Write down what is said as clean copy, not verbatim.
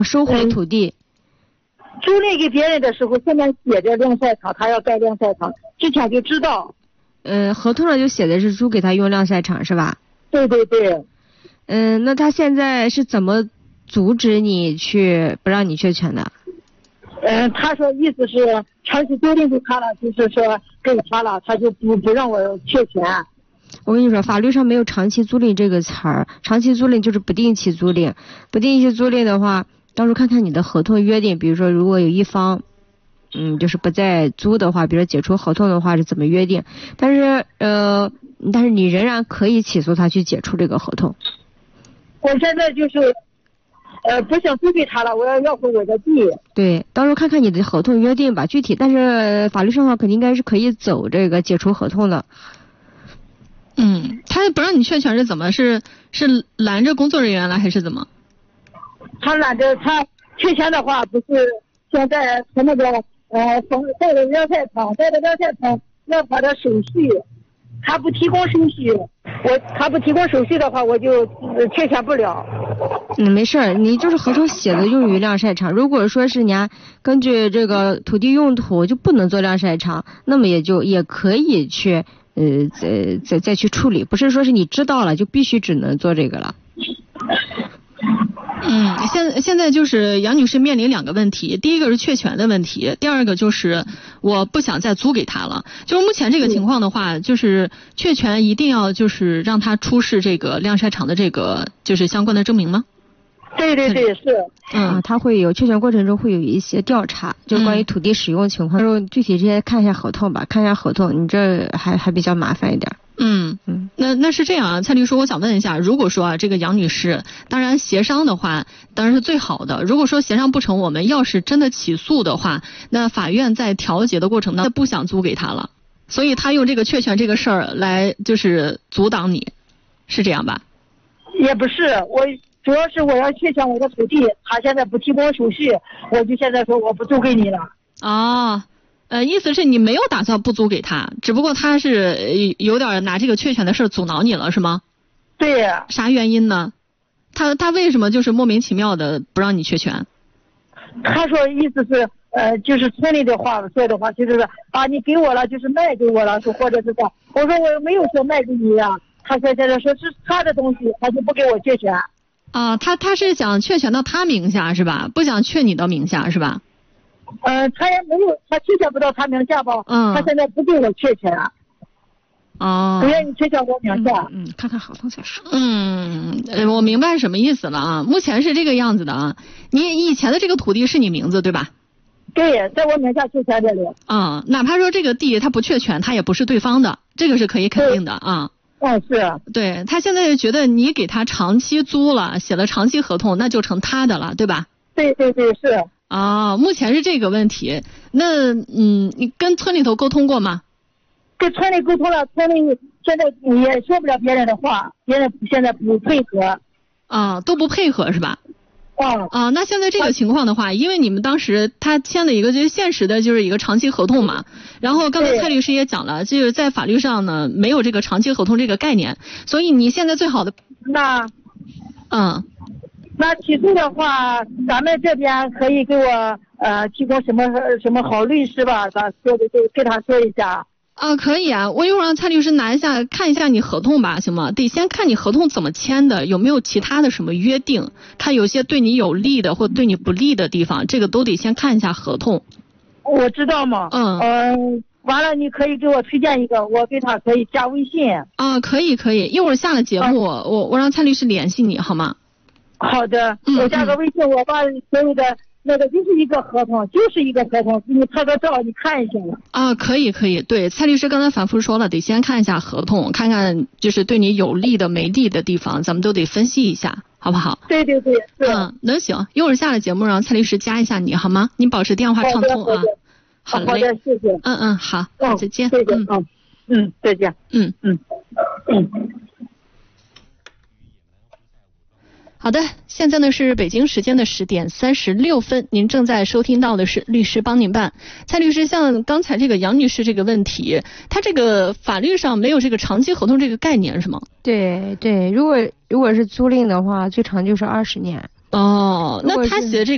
收回土地。 租赁给别人的时候，现在写着晾晒场，他要盖晾晒场，之前就知道。 合同上就写的是租给他用晾晒场是吧？ 对对对。 那他现在是怎么阻止你不让你确权的？ 他说意思是长期租赁给他了，就是说给他了，他就不让我确权。 我跟你说，法律上没有长期租赁这个词儿，长期租赁就是不定期租赁。不定期租赁的话，到时候看看你的合同约定，比如说如果有一方就是不再租的话，比如说解除合同的话是怎么约定，但是你仍然可以起诉他去解除这个合同。 我现在就是不想租给他了，我要回我的地。 对，到时候看看你的合同约定吧，具体，但是法律上的话肯定应该是可以走这个解除合同的。 他不让你确权是怎么？是拦着工作人员了还是怎么？ 他拦着，他确权的话不是现在从那个带着晾晒场要他的手续，他不提供手续，他不提供手续的话，我就确权不了。 没事儿，你就是合同写的用于晾晒场，如果说是你根据这个土地用途就不能做晾晒场，那么也可以去再去处理，不是说是你知道了就必须只能做这个了。 现在就是杨女士面临两个问题，第一个是确权的问题，第二个就是我不想再租给他了。就是目前这个情况的话，就是确权一定要就是让他出示这个晾晒场的这个就是相关的证明吗？ 对对对，是。 他会有确权过程中会有一些调查，就关于土地使用情况，具体这些看一下合同吧，看一下合同，你这还比较麻烦一点。 那是这样啊，蔡律师，我想问一下，如果说这个杨女士，当然协商的话当然是最好的，如果说协商不成，我们要是真的起诉的话，那法院在调解的过程当中不想租给他了，所以他用这个确权这个事儿来就是阻挡你，是这样吧？ 也不是，主要是我要确权我的土地，他现在不提供手续，我就现在说我不租给你了。 意思是你没有打算不租给他，只不过他是有点拿这个确权的事阻挠你了，是吗？ 对。 啥原因呢？他为什么就是莫名其妙的不让你确权？ 他说意思是就是村里的话说的话，就是说你给我了就是卖给我了，说或者是啥。我说我没有说卖给你呀。他现在说是他的东西，他就不给我确权。 他是想确权到他名下是吧？不想确你到名下是吧？ 他也没有，他确权不到他名下吧？他现在不给我确权。不愿意确权我名下。 看看合同再说。 我明白什么意思了啊。目前是这个样子的啊。你以前的这个土地是你名字对吧？ 对，在我名下确权这里。 哪怕说这个地他不确权，他也不是对方的，这个是可以肯定的啊。 是。对， 他现在就觉得你给他长期租了，写了长期合同，那就成他的了，对吧？ 对对对，是。 目前是这个问题。那你跟村里头沟通过吗？ 跟村里沟通了，村里现在也说不了别人的话，别人现在不配合。 都不配合是吧？那现在这个情况的话，因为你们当时他签了一个就是现实的就是一个长期合同嘛，然后刚才蔡律师也讲了，就是在法律上呢没有这个长期合同这个概念，所以你现在最好的那起诉的话，咱们这边可以给我提供什么好律师吧？咱说的就跟他说一下。 可以啊，我一会儿让蔡律师看一下你合同吧，行吗？得先看你合同怎么签的，有没有其他的什么约定，看有些对你有利的或对你不利的地方，这个都得先看一下合同。 我知道嘛。完了，你可以给我推荐一个，我给他可以加微信。 可以，一会儿下了节目，我让蔡律师联系你好吗？ 好的，我加个微信，我把所有的那个就是一个合同，给你拍个照，你看一下。 可以，对，蔡律师刚才反复说了，得先看一下合同，看看就是对你有利的没利的地方，咱们都得分析一下，好不好？ 对，是。 能行，一会儿下了节目让蔡律师加一下你好吗？你保持电话畅通啊。好嘞。 好的，谢谢。 好，再见。 再见。再见。 好的，现在呢是北京时间的10点36分，您正在收听到的是律师帮您办。蔡律师，像刚才这个杨女士这个问题，她这个法律上没有这个长期合同这个概念是吗？ 对，如果是租赁的话，最长就是20年。 那她写的这个